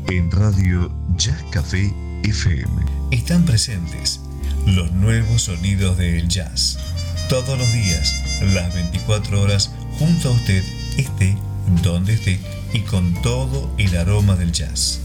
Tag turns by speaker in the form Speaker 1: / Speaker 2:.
Speaker 1: En Radio Jazz Café FM
Speaker 2: están presentes los nuevos sonidos del jazz. Todos los días, las 24 horas, junto a usted, esté donde esté y con todo el aroma del jazz.